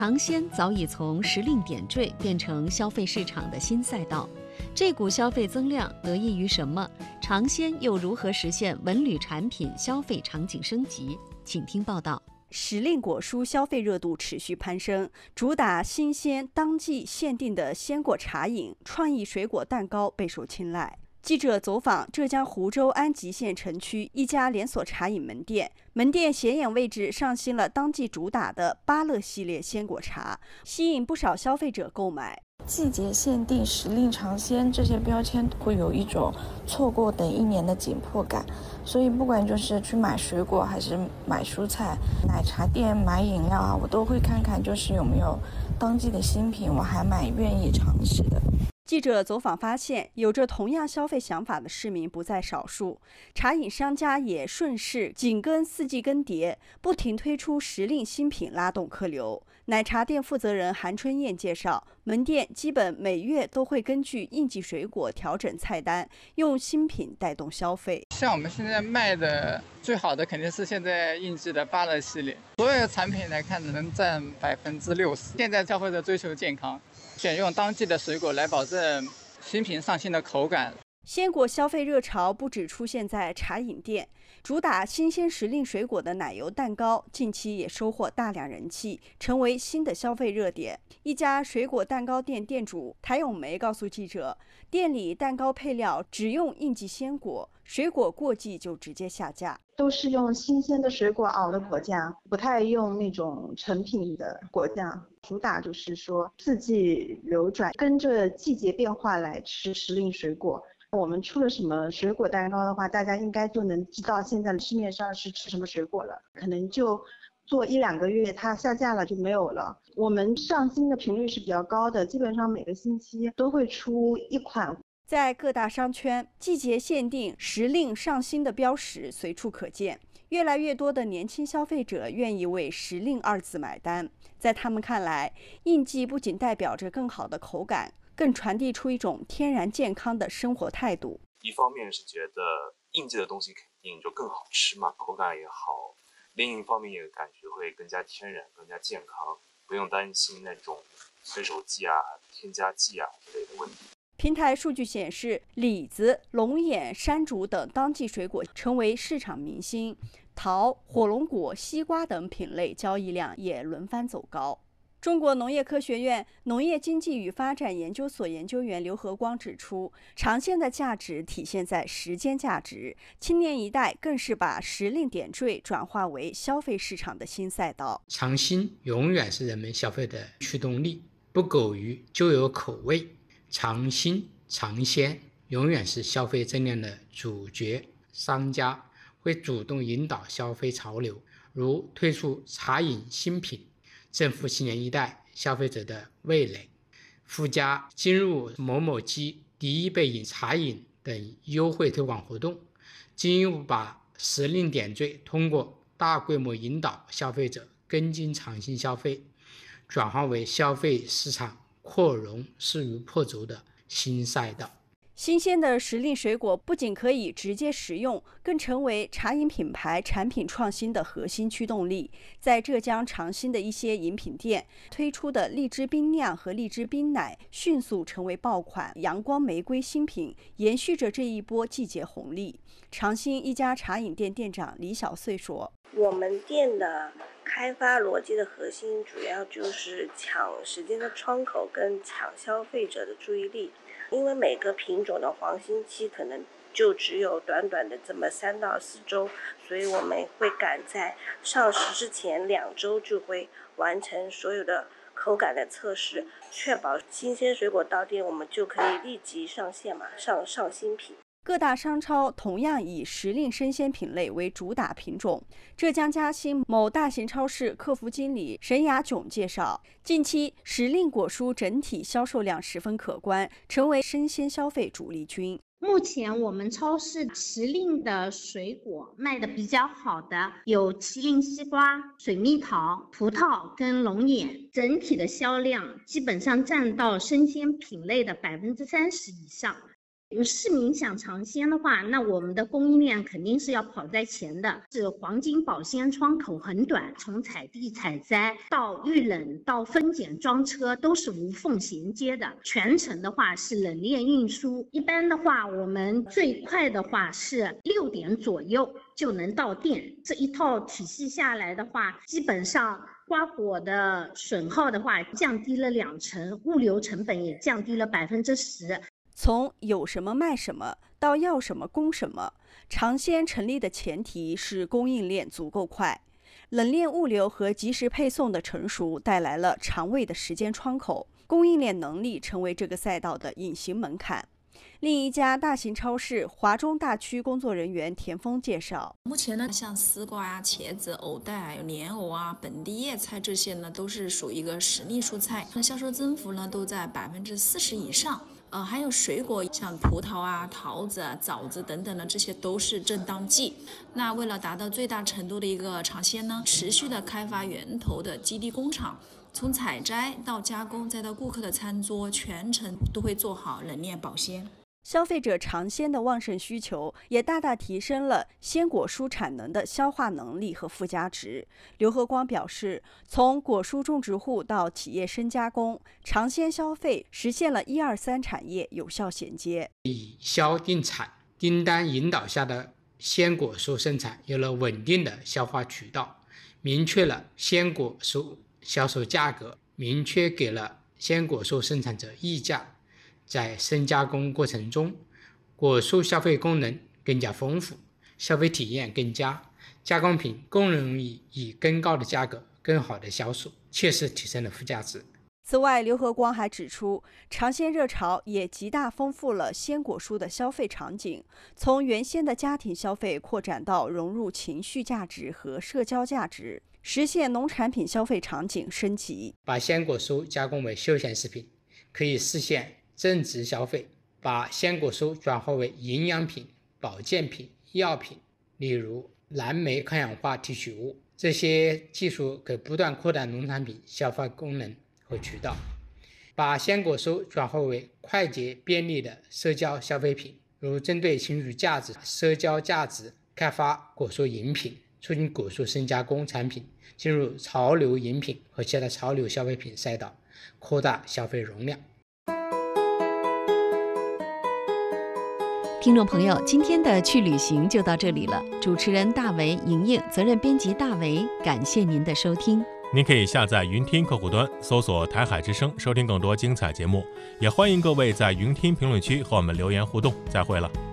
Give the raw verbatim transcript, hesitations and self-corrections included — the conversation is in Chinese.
尝鲜早已从时令点缀变成消费市场的新赛道，这股消费增量得益于什么？尝鲜又如何实现文旅产品消费场景升级？请听报道。 时令果蔬消费热度持续攀升，主打新鲜当季限定的鲜果茶饮、创意水果蛋糕备受青睐。记者走访浙江湖州安吉县城区一家连锁茶饮门店，门店显眼位置上新了当季主打的芭乐系列鲜果茶，吸引不少消费者购买。 季节限定、时令尝鲜这些标签会有一种错过等一年的紧迫感，所以不管就是去买水果还是买蔬菜，奶茶店买饮料啊，我都会看看就是有没有当季的新品，我还蛮愿意尝试的。 记者走访发现，有着同样消费想法的市民不在少数，茶饮商家也顺势紧跟四季更迭，不停推出时令新品拉动客流。奶茶店负责人韩春燕介绍，门店基本每月都会根据应季水果调整菜单，用新品带动消费。 像我们现在卖的最好的肯定是现在应季的芭乐系列，所有产品来看能占百分之六十。现在消费者追求健康，选用当季的水果来保证新品上新的口感。 鲜果消费热潮不只出现在茶饮店，主打新鲜时令水果的奶油蛋糕近期也收获大量人气，成为新的消费热点。一家水果蛋糕店店主谭咏梅告诉记者，店里蛋糕配料只用应季鲜果，水果过季就直接下架， 都是用新鲜的水果熬的果酱，不太用那种成品的果酱。主打就是说四季流转，跟着季节变化来吃时令水果。我们出了什么水果蛋糕的话，大家应该就能知道现在市面上是吃什么水果了，可能就做一两个月它下架了就没有了。我们上新的频率是比较高的，基本上每个星期都会出一款。 在各大商圈，季节限定、时令上新的标识随处可见，越来越多的年轻消费者愿意为时令二字买单。在他们看来，应季不仅代表着更好的口感，更传递出一种天然健康的生活态度。 一方面是觉得应季的东西肯定就更好吃嘛，口感也好；另一方面也感觉会更加天然、更加健康，不用担心那种催熟剂啊、添加剂啊之类的问题。 平台数据显示，李子、龙眼、山竹等当季水果成为市场明星，桃、火龙果、西瓜等品类交易量也轮番走高。中国农业科学院农业经济与发展研究所研究员刘和光指出，尝鲜的价值体现在时间价值，青年一代更是把时令点缀转化为消费市场的新赛道。 尝新永远是人们消费的驱动力，不苟于旧有口味，尝新尝鲜永远是消费增量的主角。商家会主动引导消费潮流，如推出茶饮新品，正负青年一代消费者的味蕾，附加进入某某机第一杯饮茶饮等优惠推广活动，进一步把时令点缀通过大规模引导消费者跟进尝新消费，转化为消费市场扩容势如破竹的新赛道。 新鲜的时令水果不仅可以直接食用，更成为茶饮品牌产品创新的核心驱动力。在浙江长兴的一些饮品店推出的荔枝冰酿和荔枝冰奶迅速成为爆款阳光玫瑰新品，延续着这一波季节红利。长兴一家茶饮店店长李小穗说， 我们店的开发逻辑的核心主要就是抢时间的窗口跟抢消费者的注意力，因为每个品种的黄金期可能就只有短短的这么三到四周，所以我们会赶在上市之前两周就会完成所有的口感的测试，确保新鲜水果到店我们就可以立即上线嘛，上上新品。 各大商超同样以时令生鲜品类为主打品种。浙江嘉兴某大型超市客服经理沈雅炯介绍，近期时令果蔬整体销售量十分可观，成为生鲜消费主力军。 目前我们超市时令的水果卖的比较好的有麒麟西瓜、水蜜桃、葡萄跟龙眼，整体的销量基本上占到生鲜品类的百分之三十以上。 市民想尝鲜的话，那我们的供应链肯定是要跑在前的。是黄金保鲜窗口很短，从采地采摘到预冷到分拣装车都是无缝衔接的。全程的话是冷链运输，一般的话我们最快的话是六点左右就能到店。这一套体系下来的话，基本上瓜果的损耗的话降低了两成，物流成本也降低了百分之十。 从有什么卖什么到要什么供什么，尝鲜成立的前提是供应链足够快。冷链物流和及时配送的成熟带来了长尾的时间窗口，供应链能力成为这个赛道的隐形门槛。另一家大型超市华中大区工作人员田丰介绍， 目前呢，像丝瓜啊、茄子、藕带还有莲藕啊、本地叶菜这些呢，都是属于一个实力蔬菜，那销售增幅呢都在百分之四十以上。呃，还有水果，像葡萄啊、桃子啊、枣子等等的，这些都是正当季。那为了达到最大程度的一个尝鲜呢，持续的开发源头的基地工厂，从采摘到加工，再到顾客的餐桌，全程都会做好冷链保鲜。 消费者尝鲜的旺盛需求也大大提升了鲜果蔬产能的消化能力和附加值。刘和光表示，从果蔬种植户到企业深加工，尝鲜消费实现了一二三产业有效衔接。 以销定产、订单引导下的鲜果蔬生产有了稳定的消化渠道，明确了鲜果蔬销售价格，明确给了鲜果蔬生产者溢价。在深加工过程中，果蔬消费功能更加丰富，消费体验更佳，加工品更容易以更高的价格更好的销售，切实提升了附加值。 此外，刘和光还指出，尝鲜热潮也极大丰富了鲜果蔬的消费场景，从原先的家庭消费扩展到融入情绪价值和社交价值，实现农产品消费场景升级。 把鲜果蔬加工为休闲食品，可以实现增值消费，把鲜果蔬转化为营养品、保健品、药品，例如蓝莓抗氧化提取物，这些技术可不断扩大农产品消费功能和渠道，把鲜果蔬转化为快捷便利的社交消费品，如针对情绪价值、社交价值开发果蔬饮品，促进果蔬深加工产品进入潮流饮品和其他潮流消费品赛道，扩大消费容量。 听众朋友，今天的去旅行就到这里了。主持人大为、莹莹，责任编辑大为，感谢您的收听。 您可以下载云听客户端，搜索台海之声，收听更多精彩节目。也欢迎各位在云听评论区和我们留言互动。再会了。